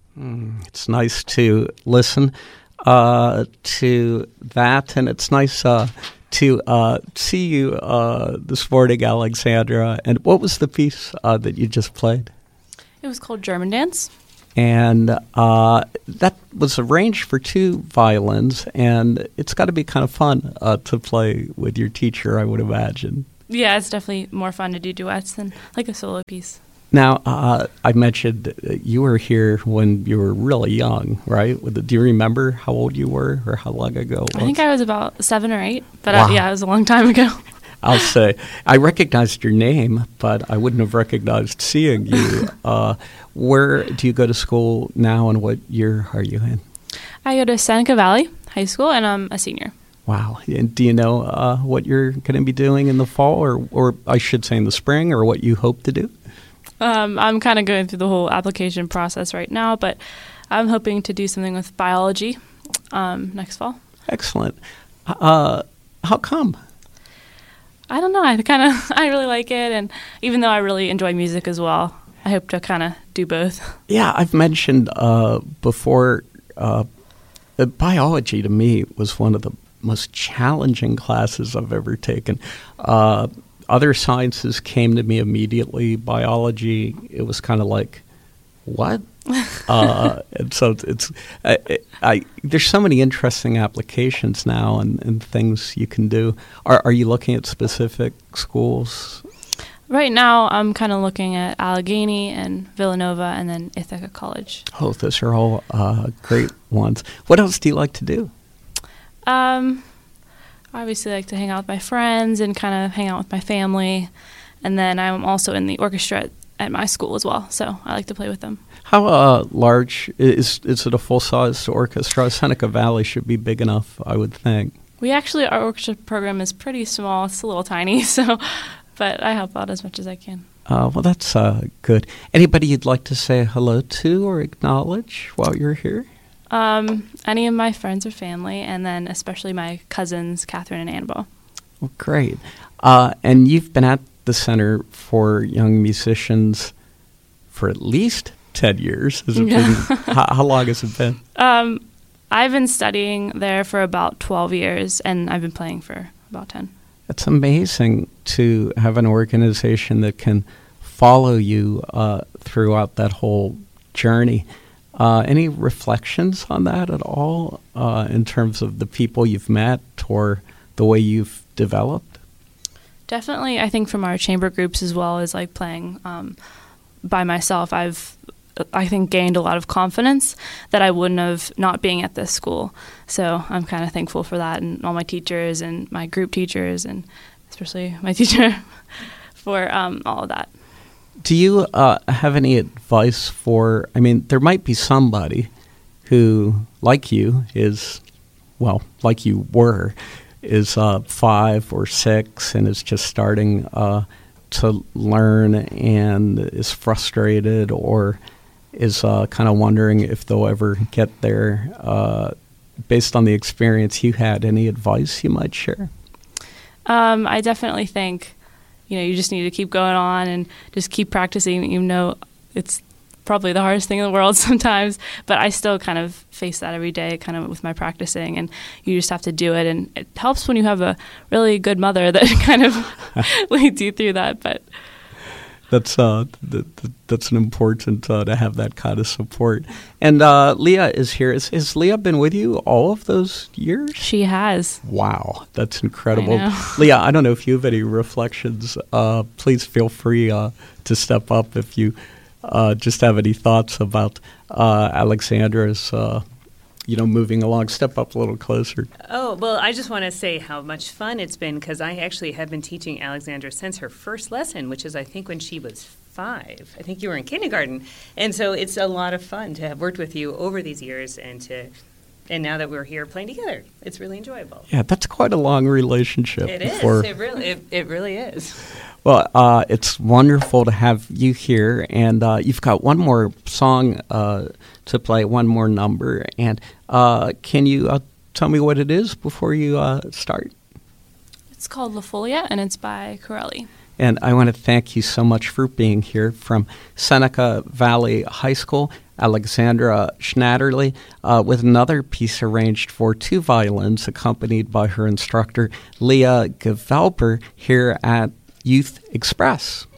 It's nice to listen to that, and it's nice to see you this morning, Alexandra. And what was the piece that you just played? It was called German Dance. And that was arranged for two violins, and it's got to be kind of fun to play with your teacher, I would imagine. Yeah, it's definitely more fun to do duets than like a solo piece. Now, I mentioned you were here when you were really young, right? Do you remember how old you were or how long ago it was? I think I was about 7 or 8, but Wow. yeah, it was a long time ago. I'll say I recognized your name, but I wouldn't have recognized seeing you. Where do you go to school now, and what year are you in? I go to Seneca Valley High School, and I'm a senior. Wow. And do you know what you're going to be doing in the fall, or I should say in the spring, or what you hope to do? I'm kind of going through the whole application process right now, but I'm hoping to do something with biology next fall. Excellent. How come? I don't know. I really like it, and even though I really enjoy music as well, I hope to kind of do both. Yeah, I've mentioned before, biology to me was one of the most challenging classes I've ever taken. Other sciences came to me immediately. Biology, it was kind of like, what? And so there's so many interesting applications now and things you can do. Are you looking at specific schools? Right now, I'm kind of looking at Allegheny and Villanova and then Ithaca College. Oh, those are all great ones. What else do you like to do? Obviously, I like to hang out with my friends and kind of hang out with my family. And then I'm also in the orchestra at my school as well, so I like to play with them. How large is it? A full-size orchestra? Seneca Valley should be big enough, I would think. Our orchestra program is pretty small. It's a little tiny, but I help out as much as I can. Well, that's good. Anybody you'd like to say hello to or acknowledge while you're here? Any of my friends or family, and then especially my cousins, Catherine and Annabelle. Well, great. And you've been at the Center for Young Musicians for at least 10 years. Has it been, how long has it been? I've been studying there for about 12 years, and I've been playing for about 10. It's amazing to have an organization that can follow you throughout that whole journey. Any reflections on that at all in terms of the people you've met or the way you've developed? Definitely, I think from our chamber groups as well as like playing by myself, I think gained a lot of confidence that I wouldn't have not being at this school. So I'm kind of thankful for that, and all my teachers and my group teachers and especially my teacher for all of that. Do you have any advice for, there might be somebody who, like you, like you were, is 5 or 6 and is just starting to learn and is frustrated or is kind of wondering if they'll ever get there. Based on the experience you had, any advice you might share? I definitely think you just need to keep going on and just keep practicing, even though it's probably the hardest thing in the world sometimes. But I still kind of face that every day, kind of with my practicing, and you just have to do it. And it helps when you have a really good mother that kind of leads you through that. But that's an important to have that kind of support. And Leah is here. Has Leah been with you all of those years? She has. Wow, that's incredible. I know. Leah, I don't know if you have any reflections. Please feel free to step up if you just have any thoughts about Alexandra's moving along. Step up a little closer. Oh, well, I just want to say how much fun it's been, because I actually have been teaching Alexandra since her first lesson, which is, I think, when she was 5. I think you were in kindergarten. And so it's a lot of fun to have worked with you over these years, and now that we're here playing together, it's really enjoyable. Yeah, that's quite a long relationship. It is. It really is. Well, it's wonderful to have you here, and you've got one more song to play, one more number. And can you tell me what it is before you start? It's called La Folia, and it's by Corelli. And I want to thank you so much for being here from Seneca Valley High School. Alexandra Schnatterly, with another piece arranged for 2 violins, accompanied by her instructor, Leah Gevelper, here at Youth Express.